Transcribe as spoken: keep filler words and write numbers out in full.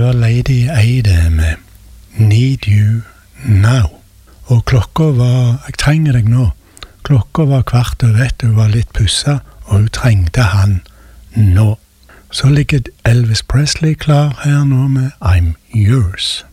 var Lady Ada med Need You Now. Og klokka var, jeg trenger deg nå, klokka var kvart og vet hun var litt pussa, og hun trengte han nå. Så ligger Elvis Presley klar her nå med I'm Yours.